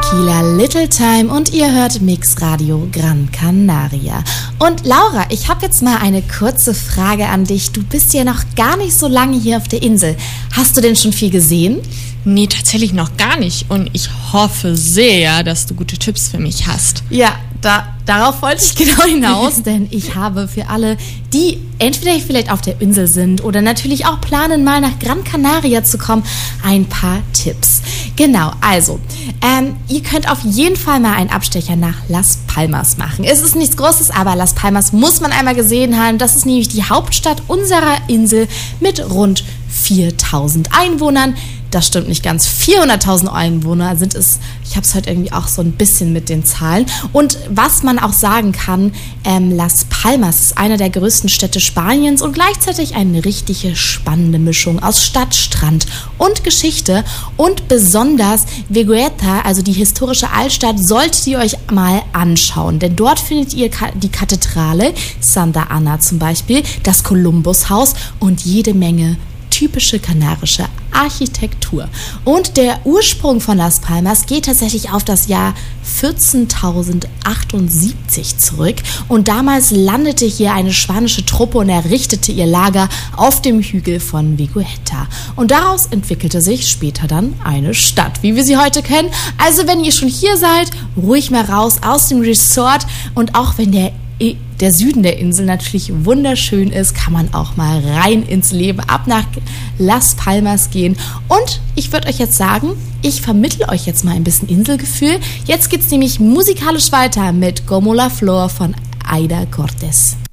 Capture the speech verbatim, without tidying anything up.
Tequila Little Time und ihr hört Mix Radio Gran Canaria. Und Laura, ich habe jetzt mal eine kurze Frage an dich. Du bist ja noch gar nicht so lange hier auf der Insel. Hast du denn schon viel gesehen? Nee, tatsächlich noch gar nicht. Und ich hoffe sehr, dass du gute Tipps für mich hast. Ja, da, darauf wollte ich genau hinaus, denn ich habe für alle, die entweder vielleicht auf der Insel sind oder natürlich auch planen, mal nach Gran Canaria zu kommen, ein paar Tipps. Genau, also, ähm, ihr könnt auf jeden Fall mal einen Abstecher nach Las Palmas machen. Es ist nichts Großes, aber Las Palmas muss man einmal gesehen haben. Das ist nämlich die Hauptstadt unserer Insel mit rund viertausend Einwohnern. Das stimmt nicht ganz. vierhunderttausend Einwohner sind es. Ich habe es heute irgendwie auch so ein bisschen mit den Zahlen. Und was man auch sagen kann, ähm, Las Palmas ist eine der größten Städte Spaniens und gleichzeitig eine richtige spannende Mischung aus Stadt, Strand und Geschichte. Und besonders Vegueta, also die historische Altstadt, solltet ihr euch mal anschauen. Denn dort findet ihr die Kathedrale Santa Ana zum Beispiel, das Kolumbushaus und jede Menge typische kanarische Architektur. Und der Ursprung von Las Palmas geht tatsächlich auf das Jahr vierzehntausendachtundsiebenzig zurück. Und damals landete hier eine spanische Truppe und errichtete ihr Lager auf dem Hügel von Vegueta. Und daraus entwickelte sich später dann eine Stadt, wie wir sie heute kennen. Also wenn ihr schon hier seid, ruhig mal raus aus dem Resort. Und auch wenn der der Süden der Insel natürlich wunderschön ist, kann man auch mal rein ins Leben, ab nach Las Palmas gehen. Und ich würde euch jetzt sagen, ich vermittle euch jetzt mal ein bisschen Inselgefühl. Jetzt geht's nämlich musikalisch weiter mit Como la Flor von Aida Cortés.